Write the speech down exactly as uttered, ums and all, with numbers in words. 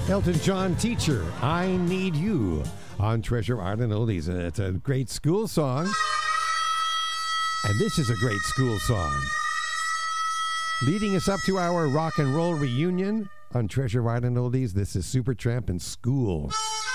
Elton John, Teacher, I Need You on Treasure Island Oldies. And it's a great school song. And this is a great school song. Leading us up to our rock and roll reunion on Treasure Island Oldies, this is Supertramp and School.